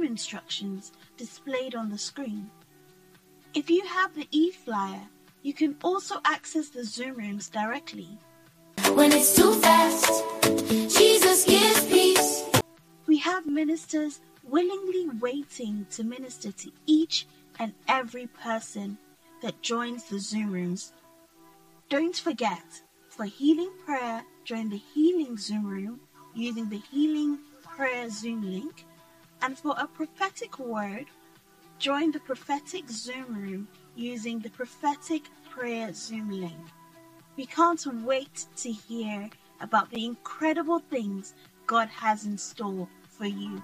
instructions displayed on the screen. If you have the e-flyer, you can also access the Zoom rooms directly. When it's too fast, Jesus gives peace. We have ministers willingly waiting to minister to each and every person that joins the Zoom rooms. Don't forget, for healing prayer, join the Healing Zoom room using the Healing Prayer Zoom link, and for a prophetic word, join the Prophetic Zoom room using the Prophetic Prayer Zoom link. We can't wait to hear about the incredible things God has in store for you.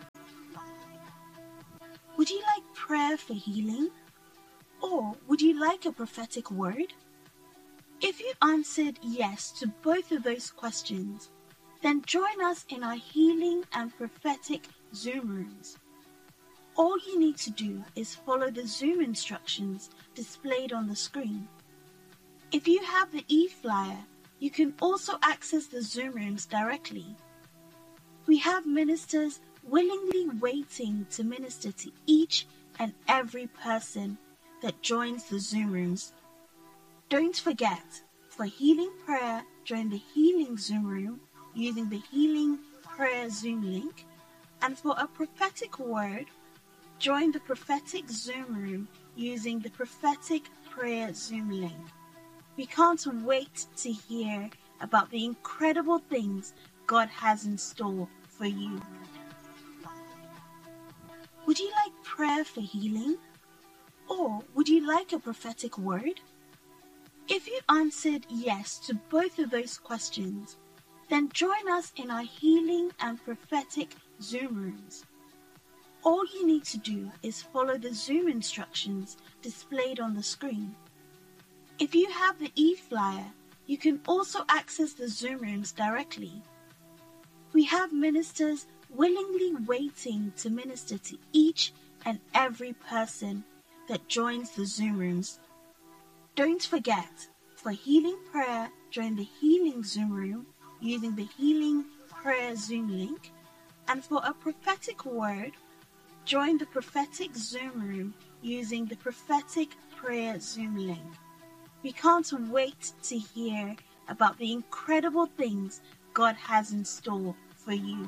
Would you like prayer for healing? Or would you like a prophetic word? If you answered yes to both of those questions, then join us in our healing and prophetic Zoom rooms. All you need to do is follow the Zoom instructions displayed on the screen. If you have the e-flyer, you can also access the Zoom rooms directly. We have ministers willingly waiting to minister to each and every person that joins the Zoom rooms. Don't forget, for healing prayer, join the Healing Zoom room using the Healing Prayer Zoom link, and for a prophetic word, join the Prophetic Zoom room using the Prophetic Prayer Zoom link. We can't wait to hear about the incredible things God has in store for you. Would you like prayer for healing? Or would you like a prophetic word? If you answered yes to both of those questions, then join us in our healing and prophetic Zoom rooms. All you need to do is follow the Zoom instructions displayed on the screen. If you have the e-flyer, you can also access the Zoom rooms directly. We have ministers willingly waiting to minister to each and every person that joins the Zoom rooms. Don't forget, for healing prayer, join the Healing Zoom room using the Healing Prayer Zoom link, and for a prophetic word, join the Prophetic Zoom room using the Prophetic Prayer Zoom link. We can't wait to hear about the incredible things God has in store for you.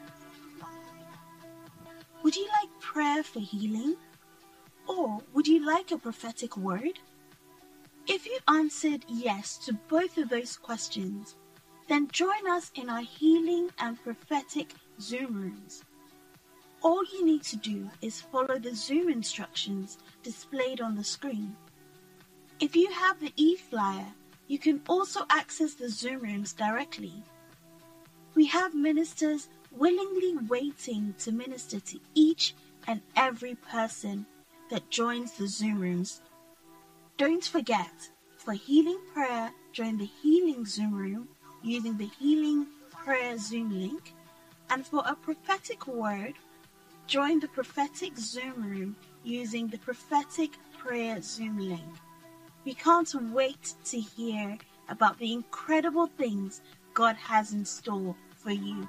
Would you like prayer for healing? Or would you like a prophetic word? If you answered yes to both of those questions, then join us in our healing and prophetic Zoom rooms. All you need to do is follow the Zoom instructions displayed on the screen. If you have the e-flyer, you can also access the Zoom rooms directly. We have ministers willingly waiting to minister to each and every person that joins the Zoom rooms. Don't forget, for healing prayer, join the Healing Zoom room using the Healing Prayer Zoom link, and for a prophetic word, join the Prophetic Zoom room using the Prophetic Prayer Zoom link. We can't wait to hear about the incredible things God has in store for you.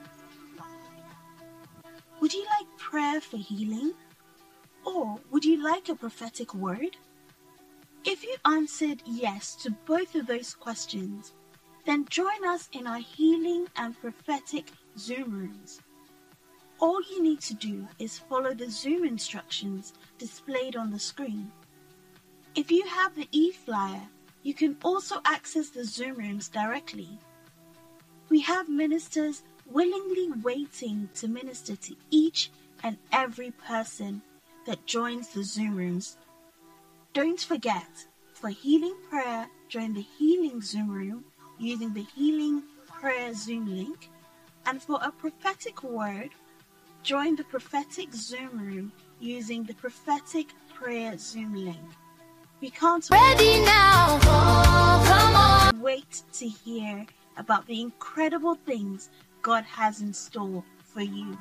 Would you like prayer for healing? Or would you like a prophetic word? If you answered yes to both of those questions, then join us in our healing and prophetic Zoom rooms. All you need to do is follow the Zoom instructions displayed on the screen. If you have the e-flyer, you can also access the Zoom rooms directly. We have ministers willingly waiting to minister to each and every person that joins the Zoom rooms. Don't forget, for healing prayer, join the Healing Zoom room using the Healing Prayer Zoom link, and for a prophetic word, join the Prophetic Zoom room using the Prophetic Prayer Zoom link. We can't wait to hear about the incredible things God has in store for you.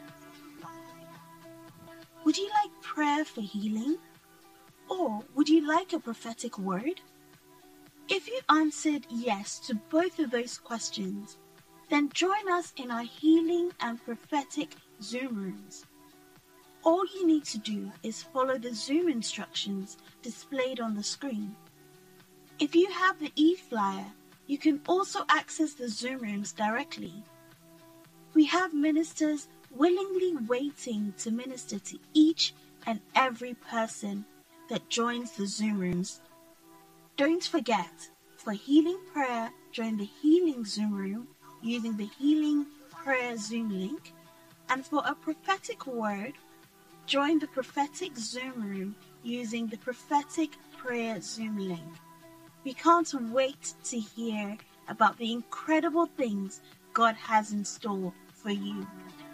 Would you like prayer for healing? Or would you like a prophetic word? If you answered yes to both of those questions, then join us in our healing and prophetic Zoom rooms. All you need to do is follow the Zoom instructions displayed on the screen. If you have the e-flyer, you can also access the Zoom rooms directly. We have ministers willingly waiting to minister to each and every person that joins the Zoom rooms. Don't forget, for healing prayer, join the Healing Zoom room using the Healing Prayer Zoom link, and for a prophetic word, join the Prophetic Zoom room using the Prophetic Prayer Zoom link. We can't wait to hear about the incredible things God has in store for you.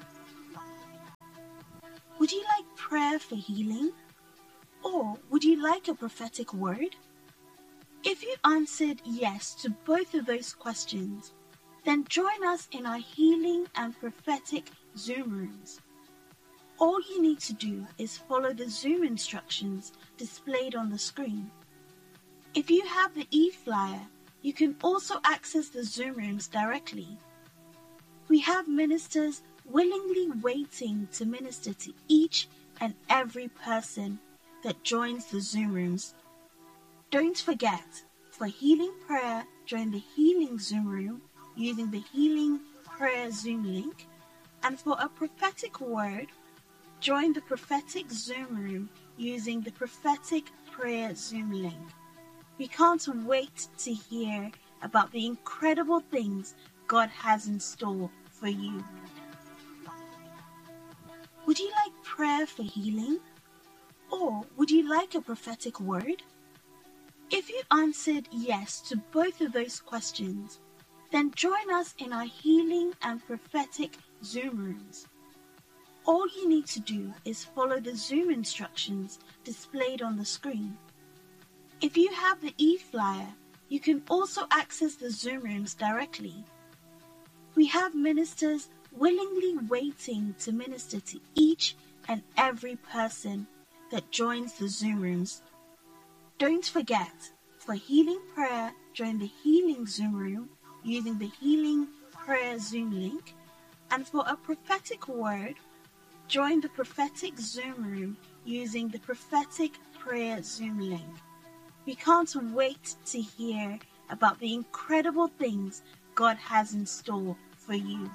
Would you like prayer for healing? Or would you like a prophetic word? If you answered yes to both of those questions, then join us in our healing and prophetic Zoom rooms. All you need to do is follow the Zoom instructions displayed on the screen. If you have the e-flyer, you can also access the Zoom rooms directly. We have ministers willingly waiting to minister to each and every person that joins the Zoom rooms. Don't forget, for healing prayer, join the Healing Zoom room using the Healing Prayer Zoom link, and for a prophetic word, join the Prophetic Zoom room using the Prophetic Prayer Zoom link. We can't wait to hear about the incredible things God has in store for you. Would you like prayer for healing? Or would you like a prophetic word? If you answered yes to both of those questions, then join us in our healing and prophetic Zoom rooms. All you need to do is follow the Zoom instructions displayed on the screen. If you have the e-flyer, you can also access the Zoom rooms directly. We have ministers willingly waiting to minister to each and every person that joins the Zoom rooms. Don't forget, for healing prayer, join the Healing Zoom room using the Healing Prayer Zoom link, and for a prophetic word, join the Prophetic Zoom room using the Prophetic Prayer Zoom link. We can't wait to hear about the incredible things God has in store for you.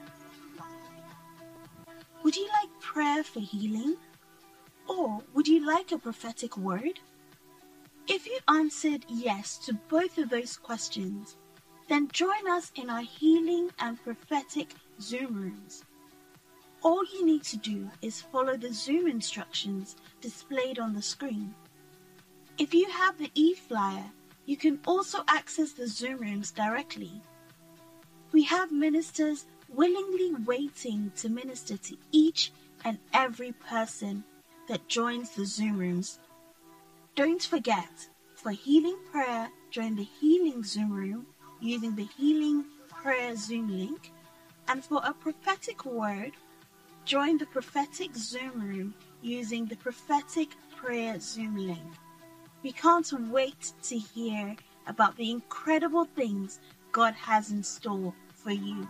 Would you like prayer for healing? Or would you like a prophetic word? If you answered yes to both of those questions, then join us in our healing and prophetic Zoom rooms. All you need to do is follow the Zoom instructions displayed on the screen. If you have the e-flyer, you can also access the Zoom rooms directly. We have ministers willingly waiting to minister to each and every person that joins the Zoom rooms. Don't forget, for healing prayer, join the Healing Zoom room using the Healing Prayer Zoom link, and for a prophetic word, join the Prophetic Zoom room using the Prophetic Prayer Zoom link. We can't wait to hear about the incredible things God has in store for you.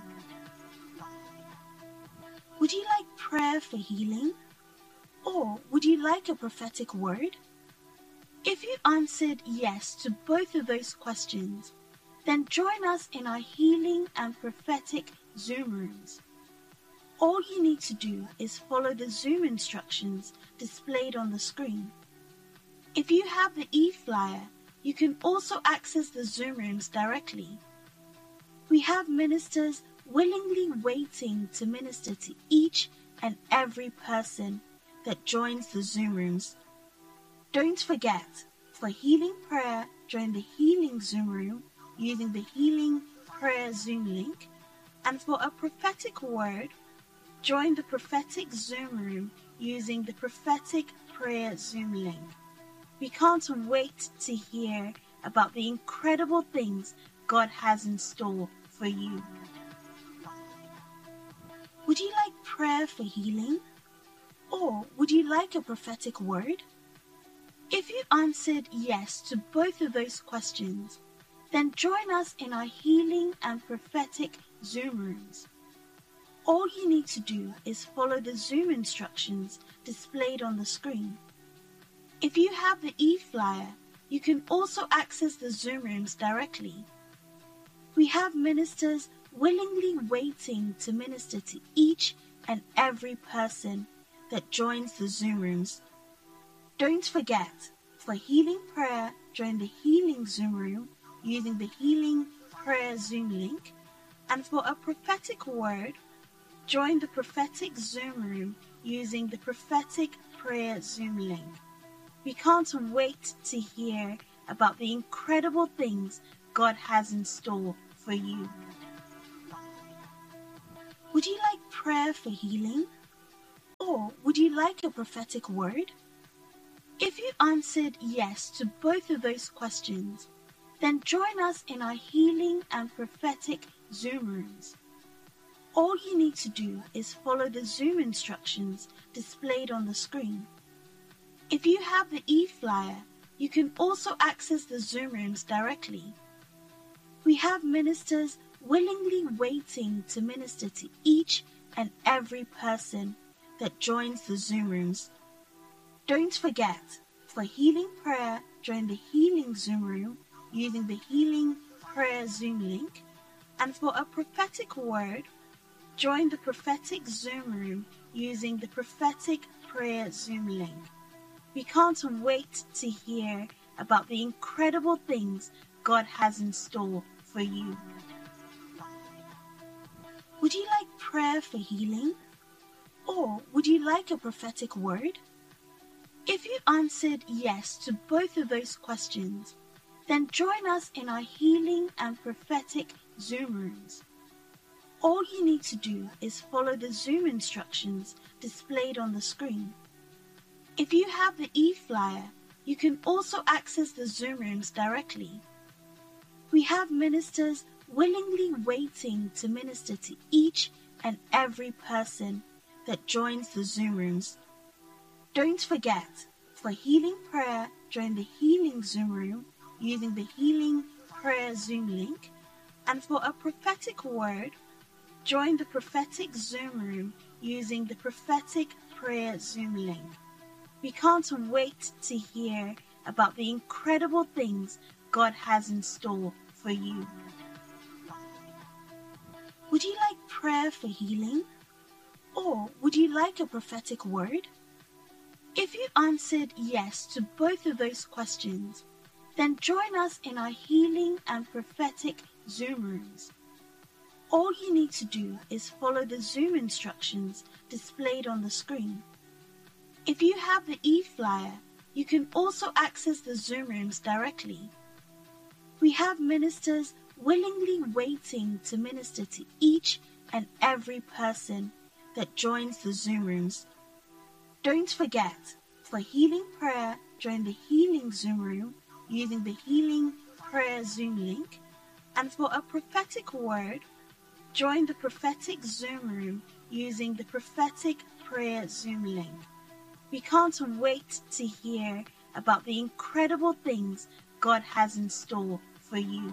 Would you like prayer for healing? Or would you like a prophetic word? If you answered yes to both of those questions, then join us in our healing and prophetic Zoom rooms. All you need to do is follow the Zoom instructions displayed on the screen. If you have the e-flyer, you can also access the Zoom rooms directly. We have ministers willingly waiting to minister to each and every person that joins the Zoom rooms. Don't forget, for healing prayer, join the Healing Zoom room using the Healing Prayer Zoom link, and for a prophetic word, join the Prophetic Zoom room using the Prophetic Prayer Zoom link. We can't wait to hear about the incredible things God has in store for you. Would you like prayer for healing? Or would you like a prophetic word? If you answered yes to both of those questions, then join us in our healing and prophetic Zoom rooms. All you need to do is follow the Zoom instructions displayed on the screen. If you have the e-flyer, you can also access the Zoom rooms directly. We have ministers willingly waiting to minister to each and every person that joins the Zoom rooms. Don't forget, for healing prayer, join the Healing Zoom room using the Healing Prayer Zoom link, and for a prophetic word, join the Prophetic Zoom room using the Prophetic Prayer Zoom link. We can't wait to hear about the incredible things God has in store for you. Would you like prayer for healing? Or would you like a prophetic word? If you answered yes to both of those questions, then join us in our healing and prophetic Zoom rooms. All you need to do is follow the Zoom instructions displayed on the screen. If you have the e-flyer, you can also access the Zoom rooms directly. We have ministers willingly waiting to minister to each and every person that joins the Zoom rooms. Don't forget, for healing prayer, join the Healing Zoom room using the Healing Prayer Zoom link, and for a prophetic word, join the Prophetic Zoom room using the Prophetic Prayer Zoom link. We can't wait to hear about the incredible things God has in store for you. Would you like prayer for healing? Or would you like a prophetic word? If you answered yes to both of those questions, then join us in our healing and prophetic Zoom rooms. All you need to do is follow the Zoom instructions displayed on the screen. If you have the e-flyer, you can also access the Zoom rooms directly. We have ministers willingly waiting to minister to each and every person that joins the Zoom rooms. Don't forget, for healing prayer, join the Healing Zoom room using the Healing Prayer Zoom link, and for a prophetic word, join the Prophetic Zoom room using the Prophetic Prayer Zoom link. We can't wait to hear about the incredible things God has in store for you. Would you like prayer for healing? Or would you like a prophetic word? If you answered yes to both of those questions, then join us in our healing and prophetic Zoom rooms. All you need to do is follow the Zoom instructions displayed on the screen. If you have the e-flyer, you can also access the Zoom rooms directly. We have ministers willingly waiting to minister to each and every person that joins the Zoom rooms. Don't forget, for healing prayer, join the Healing Zoom room using the Healing Prayer Zoom link, and for a prophetic word, join the Prophetic Zoom room using the Prophetic Prayer Zoom link. We can't wait to hear about the incredible things God has in store for you.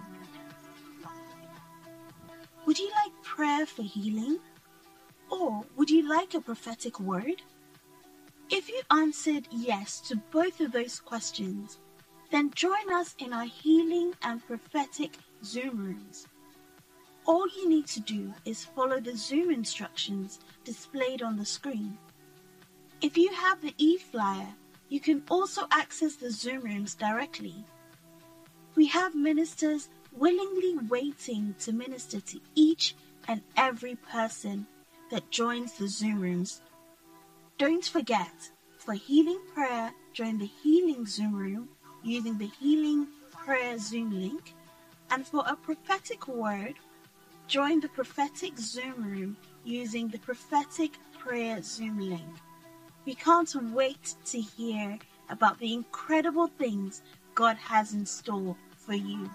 Would you like prayer for healing? Or would you like a prophetic word? If you answered yes to both of those questions, then join us in our healing and prophetic Zoom rooms. All you need to do is follow the Zoom instructions displayed on the screen. If you have the e-flyer, you can also access the Zoom rooms directly. We have ministers willingly waiting to minister to each and every person that joins the Zoom rooms. Don't forget, for healing prayer, join the Healing Zoom room using the Healing Prayer Zoom link, and for a prophetic word, join the Prophetic Zoom room using the Prophetic Prayer Zoom link. We can't wait to hear about the incredible things God has in store for you.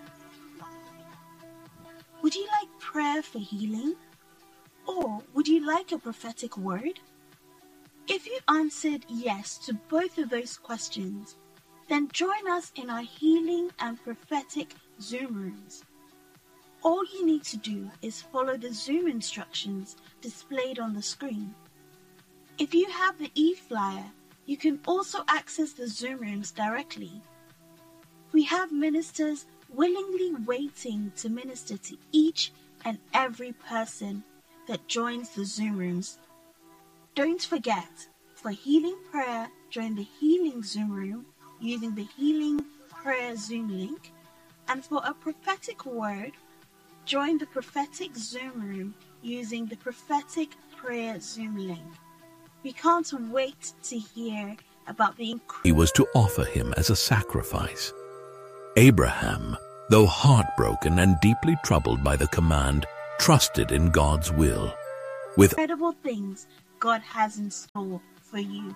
Would you like prayer for healing? Or would you like a prophetic word? If you answered yes to both of those questions, then join us in our healing and prophetic Zoom rooms. All you need to do is follow the Zoom instructions displayed on the screen. If you have the e-flyer, you can also access the Zoom rooms directly. We have ministers willingly waiting to minister to each and every person that joins the Zoom rooms. Don't forget, for healing prayer, join the Healing Zoom room using the Healing Prayer Zoom link, and for a prophetic word, join the Prophetic Zoom room using the Prophetic Prayer Zoom link. We can't wait to hear about the He was to offer him as a sacrifice. Abraham, though heartbroken and deeply troubled by the command, trusted in God's will. With incredible things God has in store for you.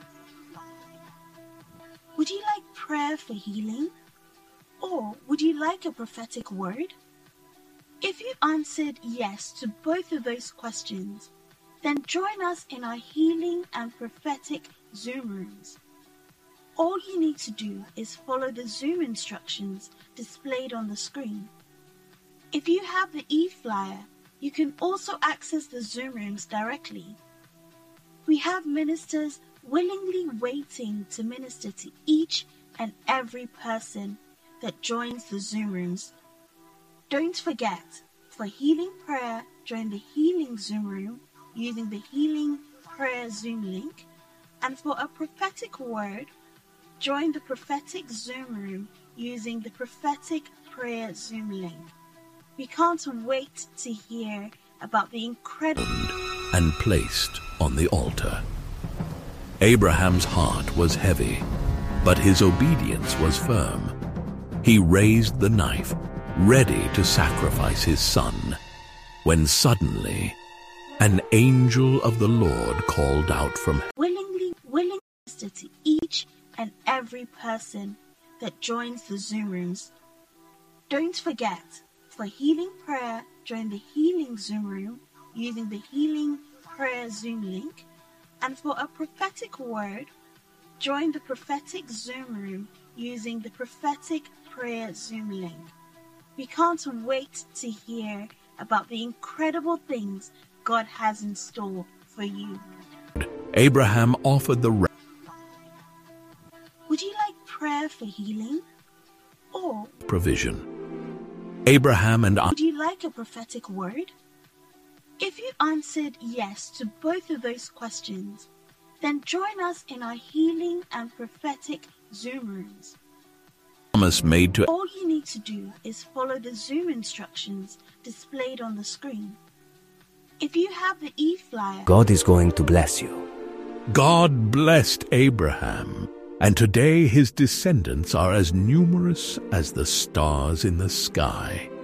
Would you like prayer for healing? Or would you like a prophetic word? If you answered yes to both of those questions, then join us in our healing and prophetic Zoom rooms. All you need to do is follow the Zoom instructions displayed on the screen. If you have the e-flyer, you can also access the Zoom rooms directly. We have ministers willingly waiting to minister to each and every person that joins the Zoom rooms. Don't forget, for healing prayer, join the Healing Zoom room using the Healing Prayer Zoom link, and for a prophetic word, join the Prophetic Zoom room using the Prophetic Prayer Zoom link. We can't wait to hear about the incredible and placed on the altar. Abraham's heart was heavy, but his obedience was firm. He raised the knife, ready to sacrifice his son, when suddenly an angel of the Lord called out from willingly minister to each and every person that joins the Zoom rooms. Don't forget, for healing prayer, join the Healing Zoom room using the Healing Prayer Zoom link, and for a prophetic word, join the Prophetic Zoom room using the Prophetic Prayer Zoom link. We can't wait to hear about the incredible things God has in store for you. Abraham offered the Would you like prayer for healing? Or provision. Abraham and would you like a prophetic word? If you answered yes to both of those questions, then join us in our healing and prophetic Zoom rooms. promise made to All you need to do is follow the Zoom instructions displayed on the screen. If you have the e-flyer, God is going to bless you. God blessed Abraham, and today his descendants are as numerous as the stars in the sky.